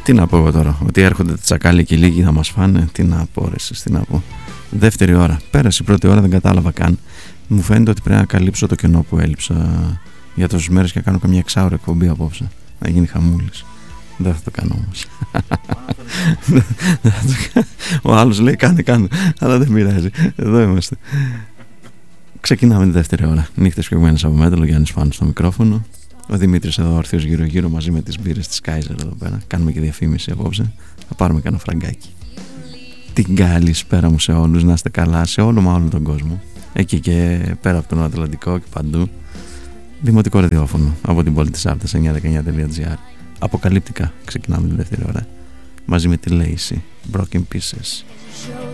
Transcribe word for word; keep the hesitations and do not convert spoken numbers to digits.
Τι να πω εγώ τώρα, ότι έρχονται τα τσακάλια και οι λίγοι θα μας φάνε. Τι να πω ρε εσείς, τι να πω. Δεύτερη ώρα, πέρασε η πρώτη ώρα, δεν κατάλαβα καν. Μου φαίνεται ότι πρέπει να καλύψω το κενό που έλειψα για τόσες μέρες και να κάνω καμιά εξάωρα εκπομπή απόψε. Να γίνει χαμούλης. Δεν θα το κάνω όμως. Ο άλλος λέει κάνε κάνε, αλλά δεν πειράζει. Εδώ είμαστε. Ξεκινάμε τη δεύτερη ώρα. Νύχτες φυγμένες από μέταλλο, Γιάννης Φάνος στο μικρόφωνο. Ο Δημήτρης εδώ όρθιος γύρω γύρω μαζί με τις μπύρες της Kaiser εδώ πέρα. Κάνουμε και διαφήμιση απόψε. Θα πάρουμε κανένα φραγκάκι. Την καλησπέρα μου σε όλους, να είστε καλά, σε όλο μα όλο τον κόσμο. Εκεί και πέρα από τον Ατλαντικό και παντού. Δημοτικό ραδιόφωνο από την πόλη της Άρτας εννιακόσια δεκαεννιά τελεία τζι άρ. Αποκαλυπτικά ξεκινάμε τη δεύτερη ώρα μαζί με τη Lacey, Broken Pieces.